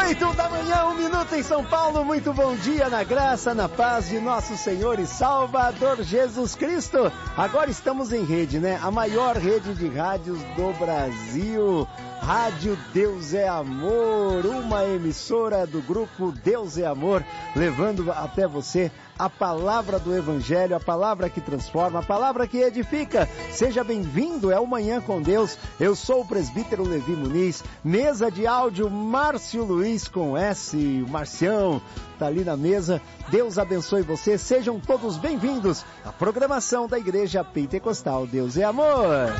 8 da manhã, 1 minuto em São Paulo. Muito bom dia, na graça, na paz de nosso Senhor e Salvador Jesus Cristo. Agora estamos em rede, né? A maior rede de rádios do Brasil. Rádio Deus é Amor, uma emissora do grupo Deus é Amor, levando até você a palavra do Evangelho, a palavra que transforma, a palavra que edifica. Seja bem-vindo, é o Manhã com Deus. Eu sou o presbítero Levi Muniz, mesa de áudio Márcio Luiz com S, o Marcião tá ali na mesa. Deus abençoe você, sejam todos bem-vindos à programação da Igreja Pentecostal Deus é Amor.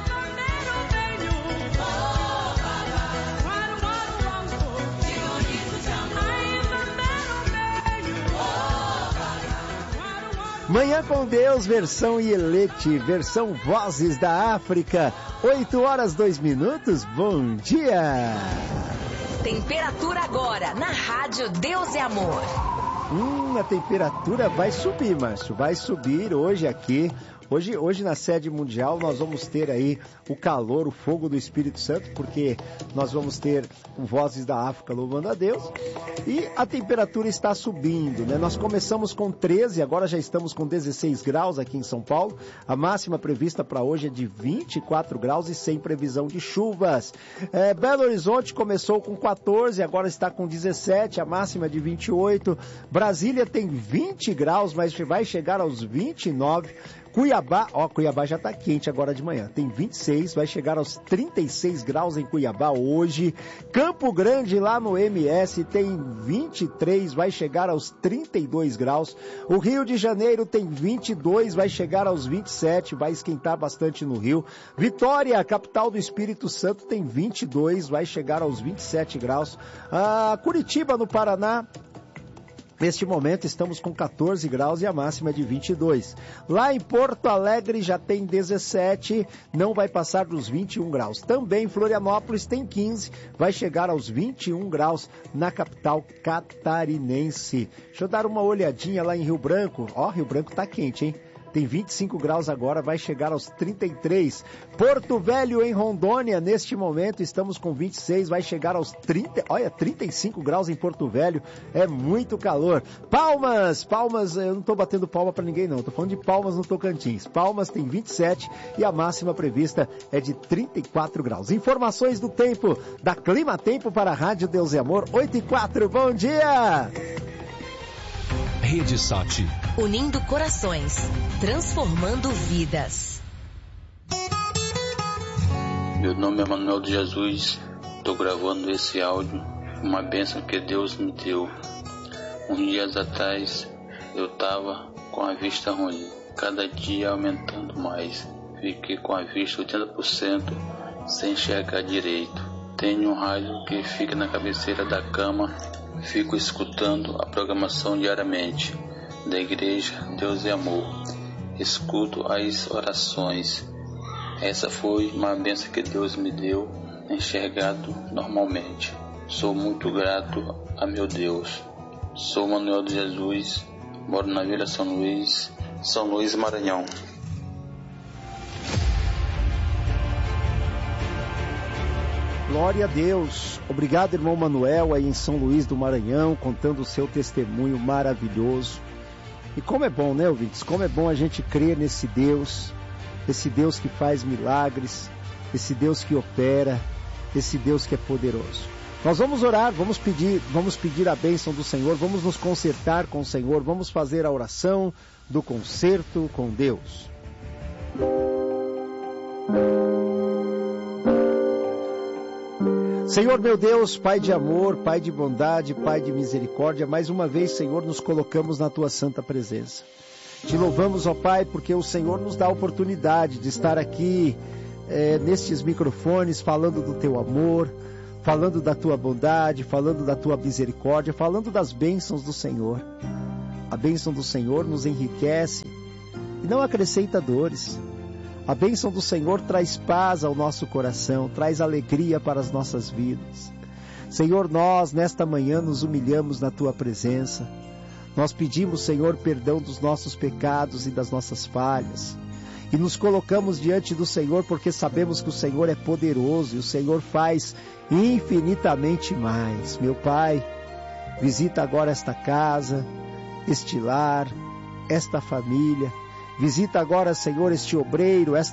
Manhã com Deus, versão Ielete, versão Vozes da África, 8 horas 2 minutos, bom dia! Temperatura agora, na Rádio Deus é Amor. A temperatura vai subir, Márcio, vai subir hoje aqui. Hoje na sede mundial nós vamos ter aí o calor, o fogo do Espírito Santo, porque nós vamos ter Vozes da África louvando a Deus, e a temperatura está subindo, né? Nós começamos com 13, agora já estamos com 16 graus aqui em São Paulo, a máxima prevista para hoje é de 24 graus e sem previsão de chuvas. Belo Horizonte começou com 14, agora está com 17, a máxima é de 28, Brasília tem 20 graus, mas vai chegar aos 29, Cuiabá já está quente agora de manhã, tem 26, vai chegar aos 36 graus em Cuiabá hoje. Campo Grande lá no MS tem 23, vai chegar aos 32 graus. O Rio de Janeiro tem 22, vai chegar aos 27, vai esquentar bastante no Rio. Vitória, capital do Espírito Santo, tem 22, vai chegar aos 27 graus. Curitiba, no Paraná, neste momento estamos com 14 graus e a máxima é de 22. Lá em Porto Alegre já tem 17, não vai passar dos 21 graus. Também Florianópolis tem 15, vai chegar aos 21 graus na capital catarinense. Deixa eu dar uma olhadinha lá em Rio Branco. Rio Branco tá quente, hein? Tem 25 graus agora, vai chegar aos 33. Porto Velho, em Rondônia, neste momento estamos com 26, vai chegar aos 35 graus em Porto Velho, é muito calor. Palmas, eu não estou batendo palma para ninguém não, estou falando de Palmas no Tocantins. Palmas tem 27 e a máxima prevista é de 34 graus. Informações do tempo, da Clima Tempo para a Rádio Deus é Amor, 8h04, bom dia! Rede Sat. Unindo corações, transformando vidas. Meu nome é Manuel de Jesus, estou gravando esse áudio, uma bênção que Deus me deu. Uns dias atrás eu estava com a vista ruim, cada dia aumentando mais. Fiquei com a vista 80% sem enxergar direito. Tenho um rádio que fica na cabeceira da cama. Fico escutando a programação diariamente da Igreja Deus é Amor. Escuto as orações. Essa foi uma bênção que Deus me deu, enxergado normalmente. Sou muito grato a meu Deus. Sou Manuel de Jesus, moro na Vila São Luís, Maranhão. Glória a Deus. Obrigado, irmão Manuel, aí em São Luís do Maranhão, contando o seu testemunho maravilhoso. E como é bom, né, ouvintes? Como é bom a gente crer nesse Deus que faz milagres, esse Deus que opera, esse Deus que é poderoso. Nós vamos orar, vamos pedir a bênção do Senhor, vamos nos consertar com o Senhor, vamos fazer a oração do concerto com Deus. Senhor meu Deus, Pai de amor, Pai de bondade, Pai de misericórdia, mais uma vez, Senhor, nos colocamos na Tua santa presença. Te louvamos, ó Pai, porque o Senhor nos dá a oportunidade de estar aqui nestes microfones, falando do Teu amor, falando da Tua bondade, falando da Tua misericórdia, falando das bênçãos do Senhor. A bênção do Senhor nos enriquece e não acrescenta dores. A bênção do Senhor traz paz ao nosso coração, traz alegria para as nossas vidas. Senhor, nós nesta manhã nos humilhamos na Tua presença. Nós pedimos, Senhor, perdão dos nossos pecados e das nossas falhas. e nos colocamos diante do Senhor porque sabemos que o Senhor é poderoso e o Senhor faz infinitamente mais. Meu Pai, visita agora esta casa, este lar, esta família. Visita agora, Senhor, este obreiro, esta